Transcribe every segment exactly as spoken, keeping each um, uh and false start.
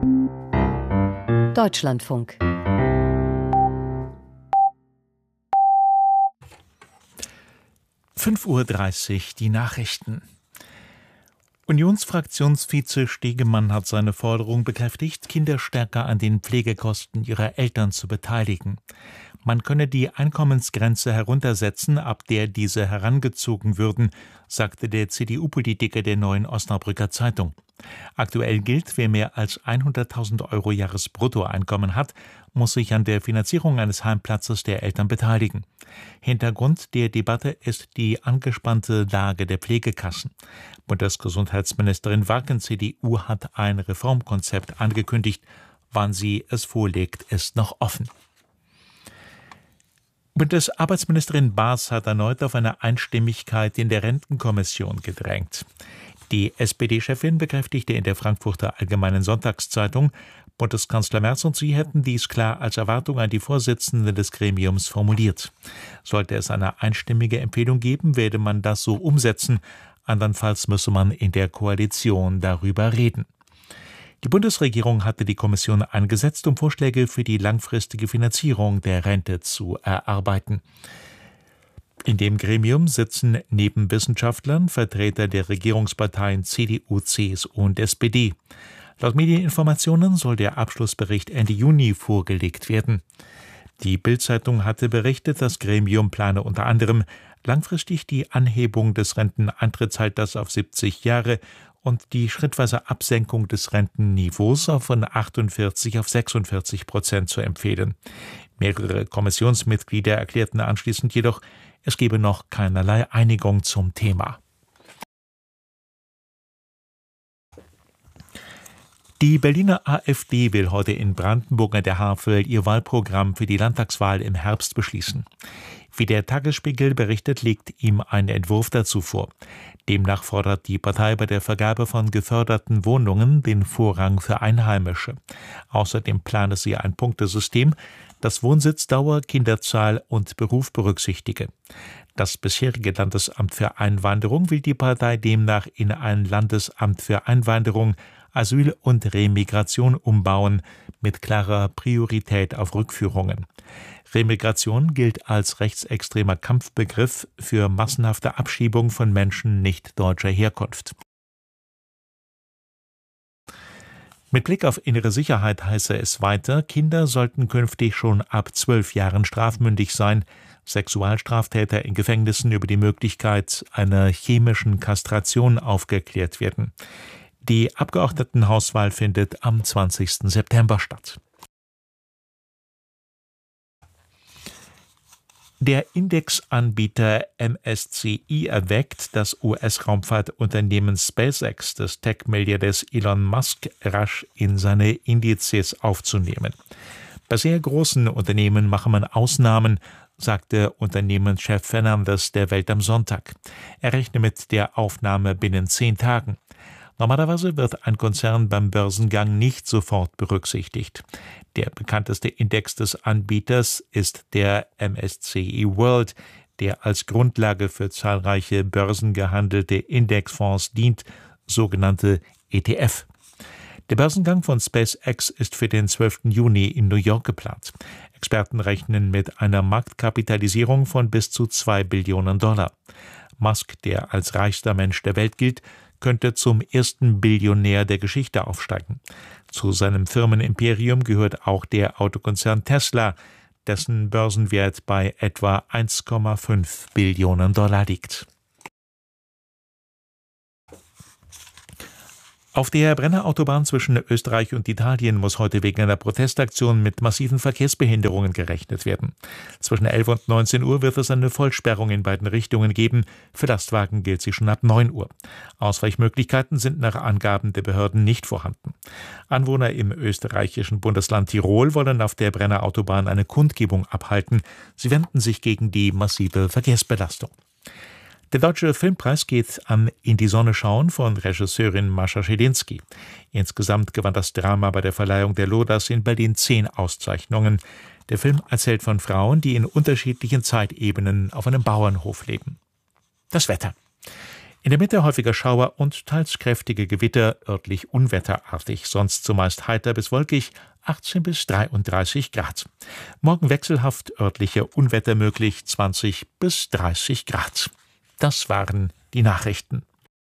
Deutschlandfunk. fünf Uhr dreißig, die Nachrichten. Unionsfraktionsvize Stegemann hat seine Forderung bekräftigt, Kinder stärker an den Pflegekosten ihrer Eltern zu beteiligen. Man könne die Einkommensgrenze heruntersetzen, ab der diese herangezogen würden, sagte der C D U-Politiker der Neuen Osnabrücker Zeitung. Aktuell gilt, wer mehr als hunderttausend Euro Jahresbruttoeinkommen hat, muss sich an der Finanzierung eines Heimplatzes der Eltern beteiligen. Hintergrund der Debatte ist die angespannte Lage der Pflegekassen. Bundesgesundheitsministerin Warken, C D U, hat ein Reformkonzept angekündigt. Wann sie es vorlegt, ist noch offen. Bundesarbeitsministerin Baas hat erneut auf eine Einstimmigkeit in der Rentenkommission gedrängt. Die S P D-Chefin bekräftigte in der Frankfurter Allgemeinen Sonntagszeitung, Bundeskanzler Merz und sie hätten dies klar als Erwartung an die Vorsitzende des Gremiums formuliert. Sollte es eine einstimmige Empfehlung geben, werde man das so umsetzen, andernfalls müsse man in der Koalition darüber reden. Die Bundesregierung hatte die Kommission eingesetzt, um Vorschläge für die langfristige Finanzierung der Rente zu erarbeiten. In dem Gremium sitzen neben Wissenschaftlern Vertreter der Regierungsparteien C D U, C S U und S P D. Laut Medieninformationen soll der Abschlussbericht Ende Juni vorgelegt werden. Die Bild-Zeitung hatte berichtet, das Gremium plane unter anderem langfristig die Anhebung des Renteneintrittsalters auf siebzig Jahre und die schrittweise Absenkung des Rentenniveaus von achtundvierzig auf sechsundvierzig Prozent zu empfehlen. Mehrere Kommissionsmitglieder erklärten anschließend jedoch, es gebe noch keinerlei Einigung zum Thema. Die Berliner AfD will heute in Brandenburg an der Havel ihr Wahlprogramm für die Landtagswahl im Herbst beschließen. Wie der Tagesspiegel berichtet, liegt ihm ein Entwurf dazu vor. Demnach fordert die Partei bei der Vergabe von geförderten Wohnungen den Vorrang für Einheimische. Außerdem plane sie ein Punktesystem, das Wohnsitzdauer, Kinderzahl und Beruf berücksichtige. Das bisherige Landesamt für Einwanderung will die Partei demnach in ein Landesamt für Einwanderung, Asyl und Remigration umbauen, mit klarer Priorität auf Rückführungen. Remigration gilt als rechtsextremer Kampfbegriff für massenhafte Abschiebung von Menschen nicht deutscher Herkunft. Mit Blick auf innere Sicherheit heiße es weiter, Kinder sollten künftig schon ab zwölf Jahren strafmündig sein, Sexualstraftäter in Gefängnissen über die Möglichkeit einer chemischen Kastration aufgeklärt werden. Die Abgeordnetenhauswahl findet am zwanzigsten September statt. Der Indexanbieter M S C I erweckt, das U S-Raumfahrtunternehmen SpaceX des Tech-Milliardärs Elon Musk rasch in seine Indizes aufzunehmen. Bei sehr großen Unternehmen mache man Ausnahmen, sagte Unternehmenschef Fernandes der Welt am Sonntag. Er rechne mit der Aufnahme binnen zehn Tagen. Normalerweise wird ein Konzern beim Börsengang nicht sofort berücksichtigt. Der bekannteste Index des Anbieters ist der M S C I World, der als Grundlage für zahlreiche börsengehandelte Indexfonds dient, sogenannte E T F. Der Börsengang von SpaceX ist für den zwölften Juni in New York geplant. Experten rechnen mit einer Marktkapitalisierung von bis zu zwei Billionen Dollar. Musk, der als reichster Mensch der Welt gilt, könnte zum ersten Billionär der Geschichte aufsteigen. Zu seinem Firmenimperium gehört auch der Autokonzern Tesla, dessen Börsenwert bei etwa eins Komma fünf Billionen Dollar liegt. Auf der Brennerautobahn zwischen Österreich und Italien muss heute wegen einer Protestaktion mit massiven Verkehrsbehinderungen gerechnet werden. Zwischen elf und neunzehn Uhr wird es eine Vollsperrung in beiden Richtungen geben. Für Lastwagen gilt sie schon ab neun Uhr. Ausweichmöglichkeiten sind nach Angaben der Behörden nicht vorhanden. Anwohner im österreichischen Bundesland Tirol wollen auf der Brennerautobahn eine Kundgebung abhalten. Sie wenden sich gegen die massive Verkehrsbelastung. Der Deutsche Filmpreis geht an In die Sonne schauen von Regisseurin Mascha Schelinski. Insgesamt gewann das Drama bei der Verleihung der Lodas in Berlin zehn Auszeichnungen. Der Film erzählt von Frauen, die in unterschiedlichen Zeitebenen auf einem Bauernhof leben. Das Wetter. In der Mitte häufiger Schauer und teils kräftige Gewitter, örtlich unwetterartig, sonst zumeist heiter bis wolkig, achtzehn bis dreiunddreißig Grad. Morgen wechselhaft, örtliche Unwetter möglich, zwanzig bis dreißig Grad. Das waren die Nachrichten.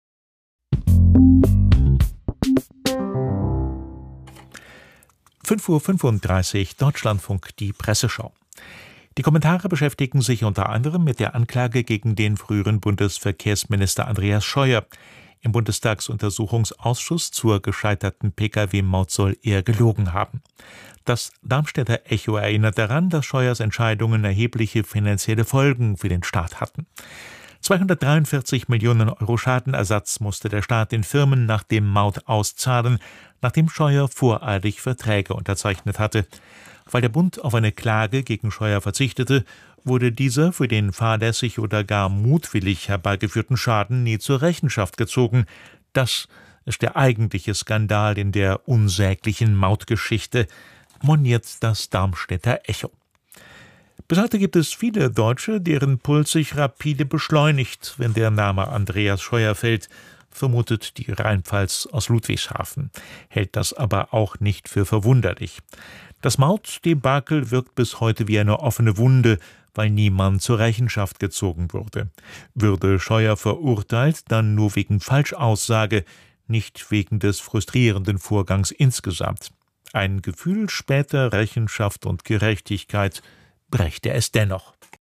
fünf Uhr fünfunddreißig, Deutschlandfunk, die Presseschau. Die Kommentare beschäftigen sich unter anderem mit der Anklage gegen den früheren Bundesverkehrsminister Andreas Scheuer. Im Bundestagsuntersuchungsausschuss zur gescheiterten Pkw-Maut soll er gelogen haben. Das Darmstädter Echo erinnert daran, dass Scheuers Entscheidungen erhebliche finanzielle Folgen für den Staat hatten. zweihundertdreiundvierzig Millionen Euro Schadenersatz musste der Staat den Firmen nach dem Maut auszahlen, nachdem Scheuer voreilig Verträge unterzeichnet hatte. Weil der Bund auf eine Klage gegen Scheuer verzichtete, wurde dieser für den fahrlässig oder gar mutwillig herbeigeführten Schaden nie zur Rechenschaft gezogen. Das ist der eigentliche Skandal in der unsäglichen Mautgeschichte, moniert das Darmstädter Echo. Bis heute gibt es viele Deutsche, deren Puls sich rapide beschleunigt, wenn der Name Andreas Scheuer fällt, vermutet die Rheinpfalz aus Ludwigshafen, hält das aber auch nicht für verwunderlich. Das Mautdebakel wirkt bis heute wie eine offene Wunde, weil niemand zur Rechenschaft gezogen wurde. Würde Scheuer verurteilt, dann nur wegen Falschaussage, nicht wegen des frustrierenden Vorgangs insgesamt. Ein Gefühl später Rechenschaft und Gerechtigkeit brächte es dennoch.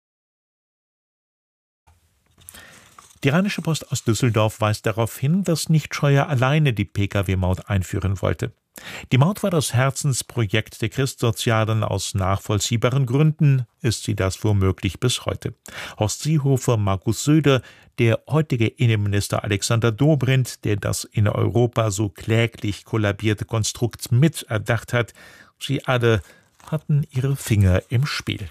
Die Rheinische Post aus Düsseldorf weist darauf hin, dass nicht Scheuer alleine die Pkw-Maut einführen wollte. Die Maut war das Herzensprojekt der Christsozialen. Aus nachvollziehbaren Gründen ist sie das womöglich bis heute. Horst Seehofer, Markus Söder, der heutige Innenminister Alexander Dobrindt, der das in Europa so kläglich kollabierte Konstrukt mit erdacht hat, sie alle hatten ihre Finger im Spiel.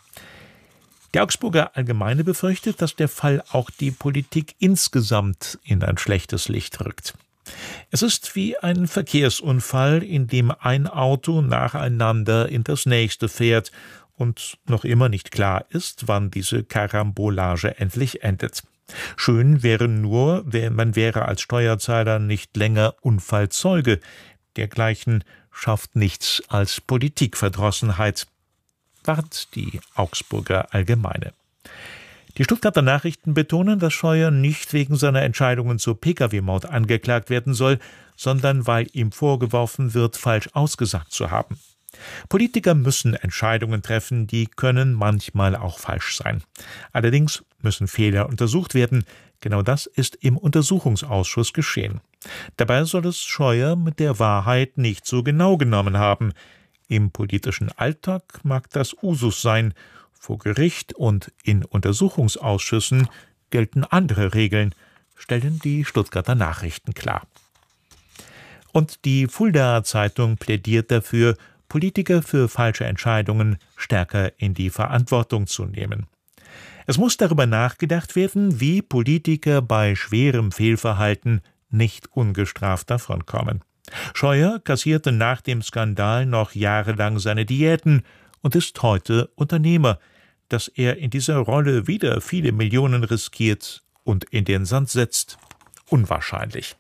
Die Augsburger Allgemeine befürchtet, dass der Fall auch die Politik insgesamt in ein schlechtes Licht rückt. Es ist wie ein Verkehrsunfall, in dem ein Auto nacheinander in das nächste fährt und noch immer nicht klar ist, wann diese Karambolage endlich endet. Schön wäre nur, man wäre als Steuerzahler nicht länger Unfallzeuge. Dergleichen schafft nichts als Politikverdrossenheit, warnt die Augsburger Allgemeine. Die Stuttgarter Nachrichten betonen, dass Scheuer nicht wegen seiner Entscheidungen zur Pkw-Maut angeklagt werden soll, sondern weil ihm vorgeworfen wird, falsch ausgesagt zu haben. Politiker müssen Entscheidungen treffen, die können manchmal auch falsch sein. Allerdings müssen Fehler untersucht werden. Genau das ist im Untersuchungsausschuss geschehen. Dabei soll es Scheuer mit der Wahrheit nicht so genau genommen haben. Im politischen Alltag mag das Usus sein. Vor Gericht und in Untersuchungsausschüssen gelten andere Regeln, stellen die Stuttgarter Nachrichten klar. Und die Fuldaer Zeitung plädiert dafür, Politiker für falsche Entscheidungen stärker in die Verantwortung zu nehmen. Es muss darüber nachgedacht werden, wie Politiker bei schwerem Fehlverhalten nicht ungestraft davonkommen. Scheuer kassierte nach dem Skandal noch jahrelang seine Diäten und ist heute Unternehmer. Dass er in dieser Rolle wieder viele Millionen riskiert und in den Sand setzt, unwahrscheinlich.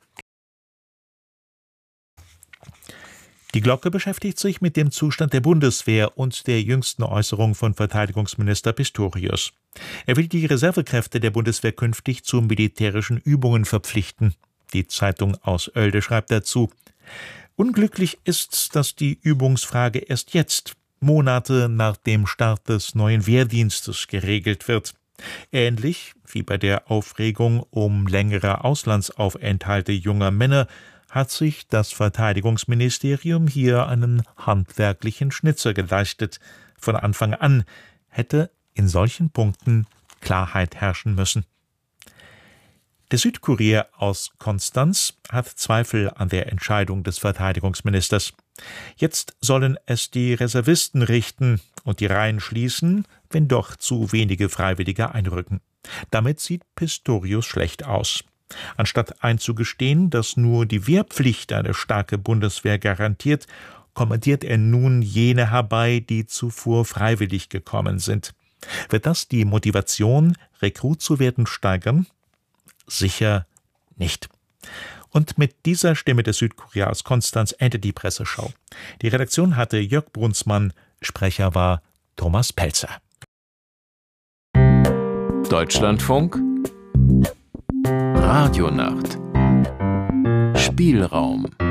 Die Glocke beschäftigt sich mit dem Zustand der Bundeswehr und der jüngsten Äußerung von Verteidigungsminister Pistorius. Er will die Reservekräfte der Bundeswehr künftig zu militärischen Übungen verpflichten. Die Zeitung aus Oelde schreibt dazu: Unglücklich ist, dass die Übungsfrage erst jetzt, Monate nach dem Start des neuen Wehrdienstes, geregelt wird. Ähnlich wie bei der Aufregung um längere Auslandsaufenthalte junger Männer hat sich das Verteidigungsministerium hier einen handwerklichen Schnitzer geleistet. Von Anfang an hätte in solchen Punkten Klarheit herrschen müssen. Der Südkurier aus Konstanz hat Zweifel an der Entscheidung des Verteidigungsministers. Jetzt sollen es die Reservisten richten und die Reihen schließen, wenn doch zu wenige Freiwillige einrücken. Damit sieht Pistorius schlecht aus. Anstatt einzugestehen, dass nur die Wehrpflicht eine starke Bundeswehr garantiert, kommandiert er nun jene herbei, die zuvor freiwillig gekommen sind. Wird das die Motivation, Rekrut zu werden, steigern? Sicher nicht. Und mit dieser Stimme des Südkurier aus Konstanz endet die Presseschau. Die Redaktion hatte Jörg Brunsmann, Sprecher war Thomas Pelzer. Deutschlandfunk Radionacht Spielraum